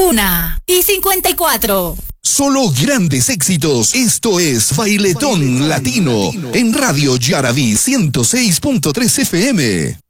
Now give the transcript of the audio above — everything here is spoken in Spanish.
1:54. Solo grandes éxitos. Esto es Bailetón Latino en Radio Yaraví 106.3 FM.